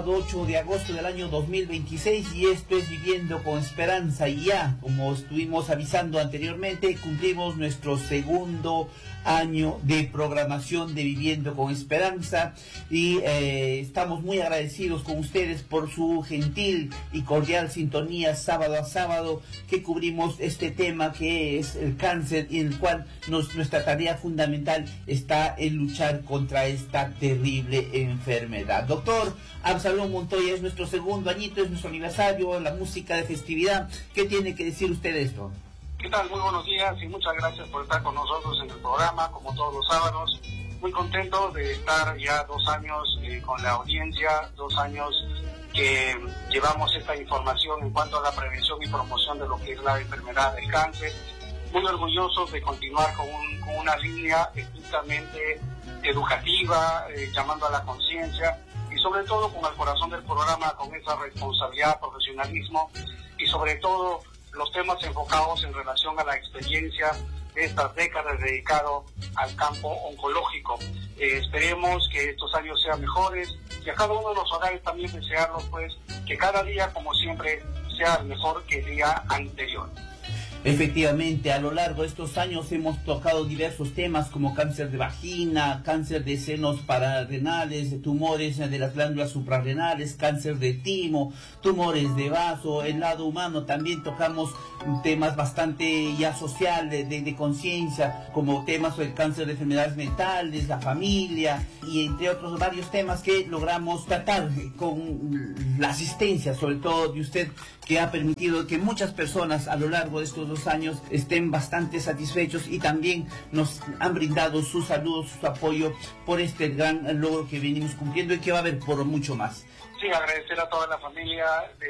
sábado 8 de agosto del año 2026 y esto es Viviendo con Esperanza. Y ya, como estuvimos avisando anteriormente, cumplimos nuestro segundo año de programación de Viviendo con Esperanza y estamos muy agradecidos con ustedes por su gentil y cordial sintonía sábado a sábado que cubrimos este tema que es el cáncer, y en el cual nuestra tarea fundamental está en luchar contra esta terrible enfermedad. Doctor Absalom Montoya, es nuestro segundo añito, es nuestro aniversario, la música de festividad. ¿Qué tiene que decir usted de esto? ¿Qué tal? Muy buenos días y muchas gracias por estar con nosotros en el programa, como todos los sábados. Muy contento de estar ya 2 años con la audiencia, 2 años que llevamos esta información en cuanto a la prevención y promoción de lo que es la enfermedad del cáncer. Muy orgullosos de continuar con una línea estrictamente educativa, llamando a la conciencia y sobre todo con el corazón del programa, con esa responsabilidad, profesionalismo y sobre todo los temas enfocados en relación a la experiencia de estas décadas dedicado al campo oncológico. Esperemos que estos años sean mejores y a cada uno de los hogares también desearlos, pues, que cada día, como siempre, sea mejor que el día anterior. Efectivamente, a lo largo de estos años hemos tocado diversos temas como cáncer de vagina, cáncer de senos pararenales, tumores de las glándulas suprarrenales, cáncer de timo, tumores de vaso. El lado humano también tocamos temas bastante ya social, de conciencia, como temas sobre el cáncer de enfermedades mentales, la familia y entre otros varios temas que logramos tratar con la asistencia, sobre todo de usted, que ha permitido que muchas personas a lo largo de estos 2 años estén bastante satisfechos y también nos han brindado su saludo, su apoyo por este gran logro que venimos cumpliendo y que va a haber por mucho más. Sí, agradecer a toda la familia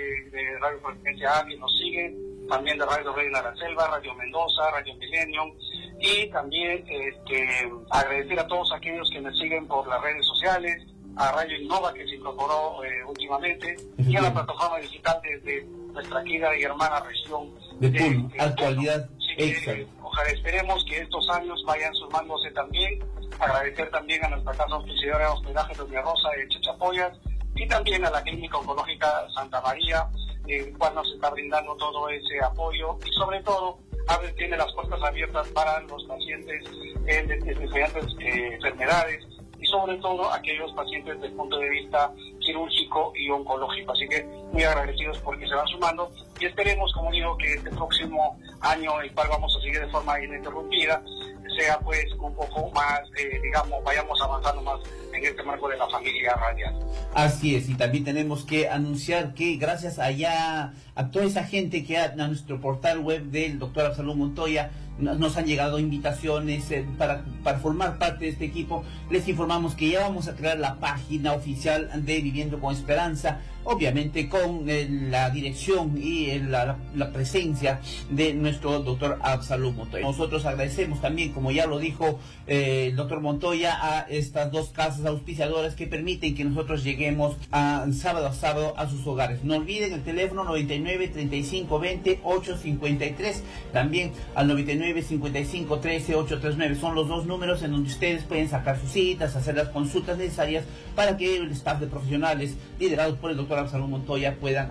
de Radio Frecuencia A que nos sigue, también de Radio Reina de la Selva, Radio Mendoza, Radio Millennium, y también agradecer a todos aquellos que me siguen por las redes sociales, a Radio Innova que se incorporó últimamente, y a la plataforma digital desde nuestra querida y hermana región de Puno, Actualidad Extra. Ojalá esperemos que estos años vayan sumándose también. Agradecer también a nuestra casa auspiciadora de hospedaje Doña Rosa de Chachapoyas y también a la Clínica Oncológica Santa María, el cual nos está brindando todo ese apoyo y sobre todo tiene las puertas abiertas para los pacientes de diferentes enfermedades y sobre todo aquellos pacientes desde el punto de vista quirúrgico y oncológico. Así que muy agradecidos porque se van sumando y esperemos, como digo, que este próximo año, el cual vamos a seguir de forma ininterrumpida, sea pues un poco más, vayamos avanzando más en este marco de la familia radial. Así es, y también tenemos que anunciar que gracias a toda esa gente que a nuestro portal web del doctor Absalom Montoya nos han llegado invitaciones para formar parte de este equipo. Les informamos que ya vamos a crear la página oficial de Viviendo con Esperanza, obviamente con la dirección y la presencia de nuestro doctor Absalom Montoya. Nosotros agradecemos también, como ya lo dijo el doctor Montoya, a estas 2 casas auspiciadoras que permiten que nosotros lleguemos sábado a sábado a sus hogares. No olviden el teléfono 99 35 20 853, también al 99 55 13 839. Son los 2 números en donde ustedes pueden sacar sus citas, hacer las consultas necesarias para que el staff de profesionales liderados por el doctor Absalom Montoya puedan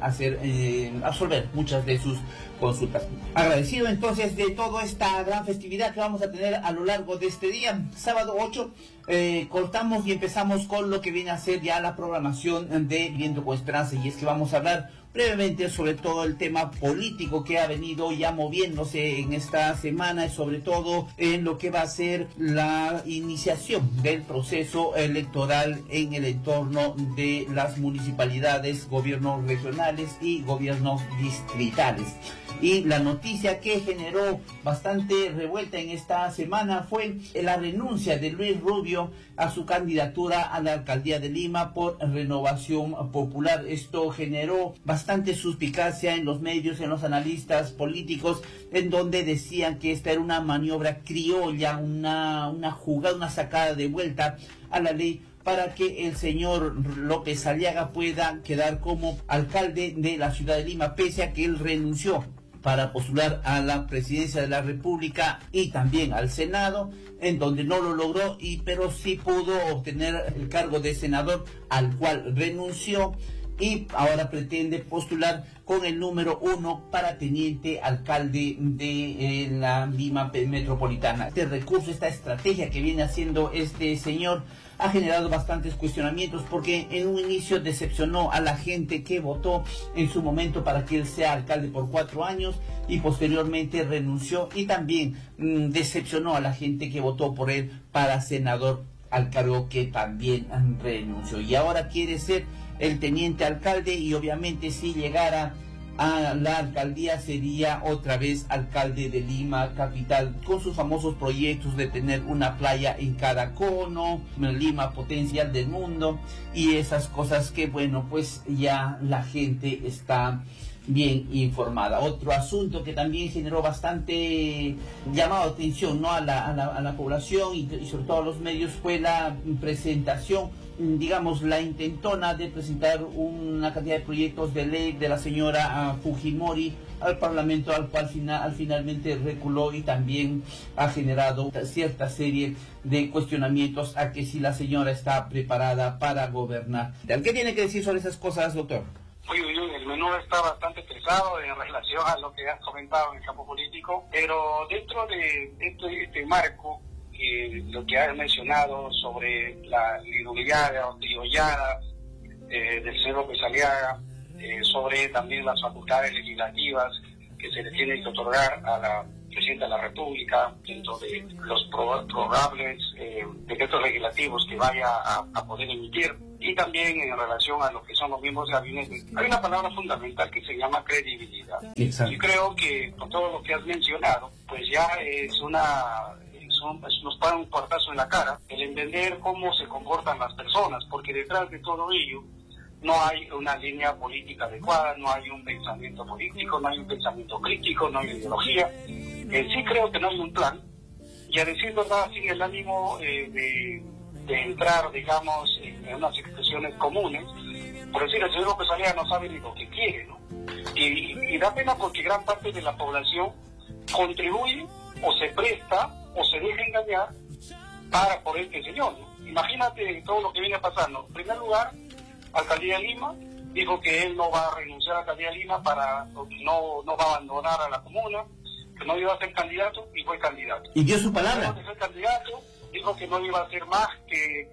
absorber muchas de sus consultas. Agradecido entonces de toda esta gran festividad que vamos a tener a lo largo de este día, sábado 8, cortamos y empezamos con lo que viene a ser ya la programación de Viviendo con Esperanza, y es que vamos a hablar brevemente sobre todo el tema político que ha venido ya moviéndose en esta semana, y sobre todo en lo que va a ser la iniciación del proceso electoral en el entorno de las municipalidades, gobiernos regionales y gobiernos distritales. Y la noticia que generó bastante revuelta en esta semana fue la renuncia de Luis Rubio a su candidatura a la alcaldía de Lima por Renovación Popular. Esto generó bastante suspicacia en los medios, en los analistas políticos, en donde decían que esta era una maniobra criolla, una jugada, una sacada de vuelta a la ley para que el señor López Aliaga pueda quedar como alcalde de la ciudad de Lima, pese a que él renunció para postular a la presidencia de la República y también al Senado, en donde no lo logró, pero sí pudo obtener el cargo de senador, al cual renunció, y ahora pretende postular con el número 1 para teniente alcalde de la Lima Metropolitana. Este recurso, esta estrategia que viene haciendo este señor, ha generado bastantes cuestionamientos, porque en un inicio decepcionó a la gente que votó en su momento para que él sea alcalde por 4 años, y posteriormente renunció, y también decepcionó a la gente que votó por él para senador, al cargo que también renunció, y ahora quiere ser el teniente alcalde, y obviamente si llegara a la alcaldía sería otra vez alcalde de Lima capital, con sus famosos proyectos de tener una playa en cada cono, Lima potencial del mundo, y esas cosas que, bueno, pues ya la gente está bien informada. Otro asunto que también generó bastante llamado atención, ¿no?, a la población y sobre todo a los medios, fue la presentación, digamos, la intentona de presentar una cantidad de proyectos de ley de la señora Fujimori al Parlamento, al cual finalmente reculó, y también ha generado cierta serie de cuestionamientos a que si la señora está preparada para gobernar. ¿Qué tiene que decir sobre esas cosas, doctor? El menú está bastante pesado en relación a lo que has comentado en el campo político, pero dentro de este marco, lo que has mencionado sobre la lidullada o triollada del señor López Aliaga, sobre también las facultades legislativas que se le tienen que otorgar a la Presidenta de la República dentro de los probables decretos legislativos que vaya a poder emitir, y también en relación a lo que son los miembros de gabinete, hay una palabra fundamental que se llama credibilidad. Exacto. Y creo que con todo lo que has mencionado, pues ya nos paga un portazo en la cara el entender cómo se comportan las personas, porque detrás de todo ello no hay una línea política adecuada, no hay un pensamiento político, no hay un pensamiento crítico, no hay ideología. Sí creo que no hay un plan, y a decir verdad, sin el ánimo de entrar, digamos, en unas expresiones comunes, por decir, el señor López Aliaga no sabe ni lo que quiere, ¿no? Y da pena porque gran parte de la población contribuye o se presta o se deja engañar para por este señor, ¿no? Imagínate todo lo que viene pasando. En primer lugar, Alcaldía de Lima dijo que él no va a renunciar a la Alcaldía de Lima no va a abandonar a la comuna, que no iba a ser candidato, y fue candidato. ¿Y dio su palabra? Después de ser candidato, dijo que no iba a ser más que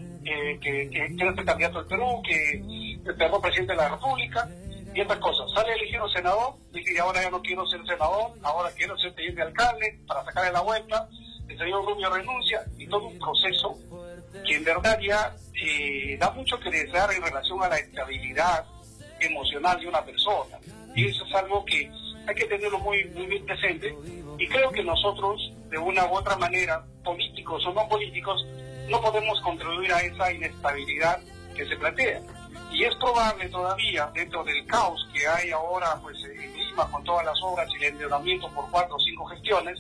quiere ser candidato del Perú, que perdón, presidente de la República, y otras cosas. Sale elegido senador, dice, y ahora ya no quiero ser senador, ahora quiero ser teniente alcalde, para sacarle la vuelta. El señor Rubio renuncia, y todo un proceso que en verdad ya da mucho que desear en relación a la estabilidad emocional de una persona. Y eso es algo que hay que tenerlo muy, muy bien presente, y creo que nosotros, de una u otra manera, políticos o no políticos, no podemos contribuir a esa inestabilidad que se plantea. Y es probable todavía, dentro del caos que hay ahora pues en Lima, con todas las obras y el endeudamiento por 4 o 5 gestiones,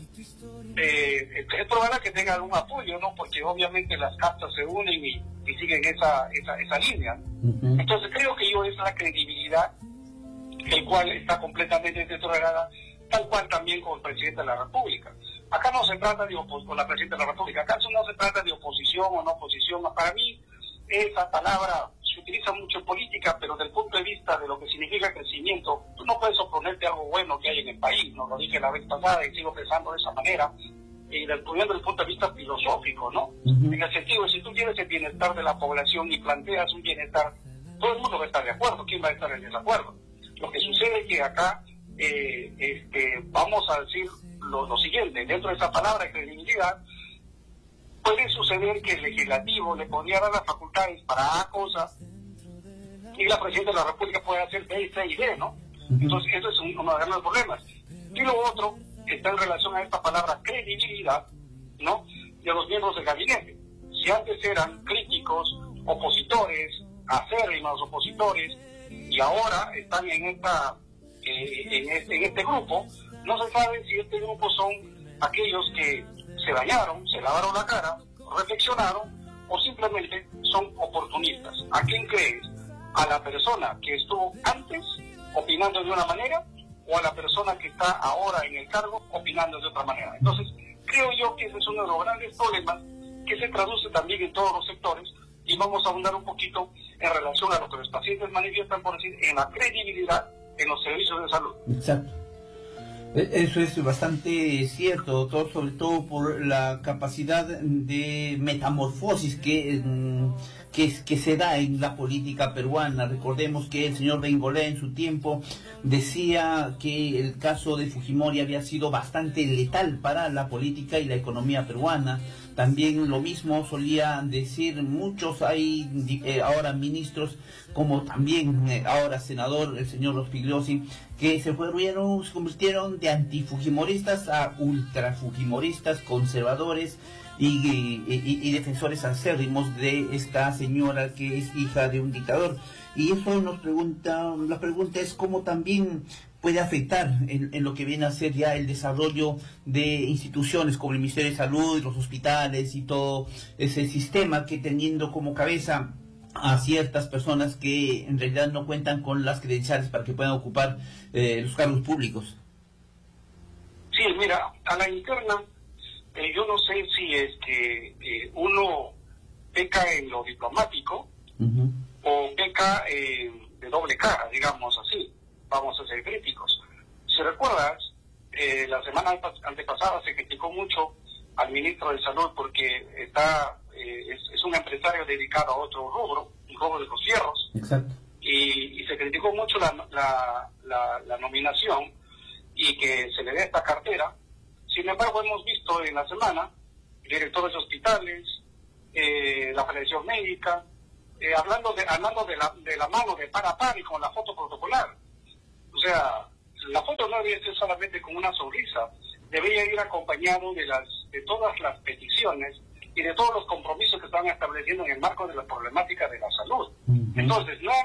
es probable que tenga algún apoyo, ¿no? Porque obviamente las castas se unen y siguen esa línea. Uh-huh. Entonces creo que es la credibilidad, el cual está completamente deteriorada, tal cual también con el presidente de la República. Acá no se trata con la presidenta de la República, acá no se trata de oposición o no oposición. Para mí, esa palabra se utiliza mucho en política, pero desde el punto de vista de lo que significa crecimiento, tú no puedes oponerte a algo bueno que hay en el país, ¿no? Lo dije la vez pasada y sigo pensando de esa manera, y desde el punto de vista filosófico, ¿no? Uh-huh. En el sentido de, si tú quieres el bienestar de la población y planteas un bienestar, todo el mundo va a estar de acuerdo. ¿Quién va a estar en desacuerdo? Lo que sucede es que acá vamos a decir lo siguiente, dentro de esa palabra de credibilidad, puede suceder que el legislativo le podría dar las facultades para A cosa, y la presidenta de la República puede hacer B, C y D, ¿no? Entonces, eso es uno de los problemas. Y lo otro está en relación a esta palabra credibilidad, ¿no?, de los miembros del gabinete. Si antes eran críticos, opositores, acérrimos opositores, y ahora están en este grupo, no se sabe si este grupo son aquellos que se dañaron, se lavaron la cara, reflexionaron, o simplemente son oportunistas. ¿A quién crees? ¿A la persona que estuvo antes opinando de una manera, o a la persona que está ahora en el cargo opinando de otra manera. Entonces, creo yo que ese es uno de los grandes problemas que se traduce también en todos los sectores, y vamos a ahondar un poquito en relación a lo que los pacientes manifiestan, por decir, en la credibilidad en los servicios de salud. Exacto. Eso es bastante cierto, doctor, sobre todo por la capacidad de metamorfosis que se da en la política peruana. Recordemos que el señor Bengolea en su tiempo decía que el caso de Fujimori había sido bastante letal para la política y la economía peruana. También lo mismo solía decir muchos, hay ahora ministros, como también ahora senador, el señor Rospigliosi, que se convirtieron de antifujimoristas a ultrafujimoristas, conservadores y defensores acérrimos de esta señora que es hija de un dictador. Y eso la pregunta es cómo también puede afectar en lo que viene a ser ya el desarrollo de instituciones como el Ministerio de Salud, los hospitales y todo ese sistema, que teniendo como cabeza a ciertas personas que en realidad no cuentan con las credenciales para que puedan ocupar los cargos públicos. Sí, mira, a la interna, yo no sé si es que uno peca en lo diplomático o peca de doble cara, digamos así. Vamos a ser críticos. Si recuerdas, la semana antepasada se criticó mucho al ministro de Salud porque es un empresario dedicado a otro rubro, el rubro de los fierros. Exacto. Y se criticó mucho la nominación y que se le dé esta cartera. Sin embargo, hemos visto en la semana directores de hospitales, la Federación Médica, hablando de la mano de par a par y con la foto protocolar. O sea, la foto no debe ser solamente con una sonrisa, debería ir acompañado de todas las peticiones y de todos los compromisos que están estableciendo en el marco de la problemática de la salud. Entonces, no